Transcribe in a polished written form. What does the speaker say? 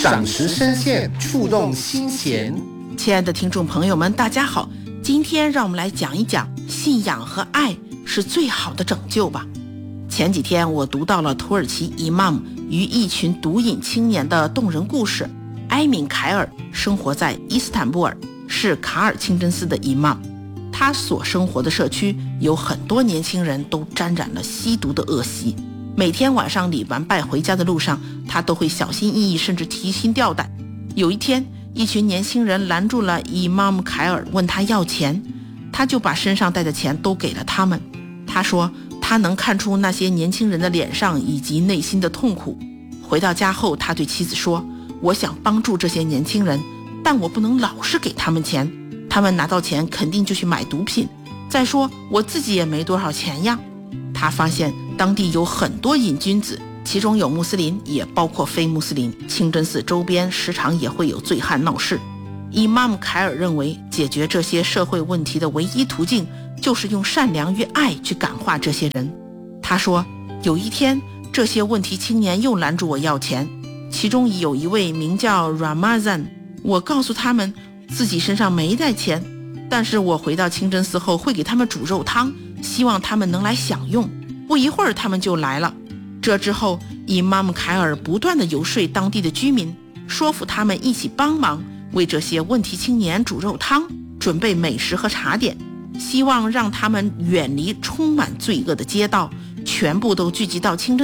赏识深陷，触动心弦。 亲爱的听众朋友们，大家好，今天让我们来讲一讲信仰和爱是最好的拯救吧。前几天我读到了土耳其伊玛目与一群毒瘾青年的动人故事。埃敏凯尔生活在伊斯坦布尔，是卡尔清真寺的伊玛目。他所生活的社区有很多年轻人都沾染了吸毒的恶习，每天晚上礼完拜回家的路上，他都会小心翼翼，甚至提心吊胆。有一天，一群年轻人拦住了伊玛目凯尔，问他要钱，他就把身上带的钱都给了他们。他说他能看出那些年轻人的脸上以及内心的痛苦。回到家后，他对妻子说，我想帮助这些年轻人，但我不能老是给他们钱，他们拿到钱肯定就去买毒品，再说我自己也没多少钱呀。他发现当地有很多瘾君子，其中有穆斯林，也包括非穆斯林。清真寺周边时常也会有醉汉闹事。伊玛目凯尔认为，解决这些社会问题的唯一途径就是用善良与爱去感化这些人。他说，有一天这些问题青年又拦住我要钱，其中有一位名叫 Ramazan， 我告诉他们自己身上没带钱，但是我回到清真寺后会给他们煮肉汤，希望他们能来享用。不一会儿他们就来了。这之后，伊玛目凯尔不断地游说当地的居民，说服他们一起帮忙，为这些问题青年煮肉汤，准备美食和茶点，希望让他们远离充满罪恶的街道，全部都聚集到清真